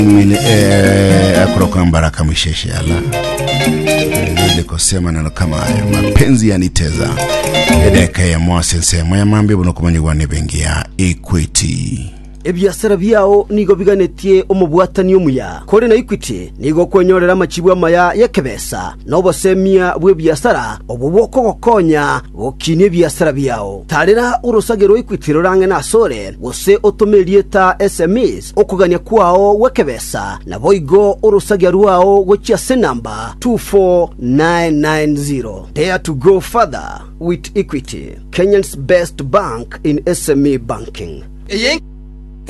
kutoka Mbaraka Msheshe ala ndio kusema neno kama hayo mapenzi yaniteza edeka ya mwasense moya mambe buno kumanyirwa nebengia Equity ebyasara byao nigo biganetie omubwatani omuya kore na Equity nigo kwenyorera amachibwa maya yakebesa no bosemia bwe byasara obuboko gokonya bokinie byasara byao tarera urusagero Equity rorange na sore gose otomerieta SMS okugania kwao wekebesa na boigo urusagero rwao gochia se number 24990. Dare to go further with Equity, Kenya's best bank in SME banking.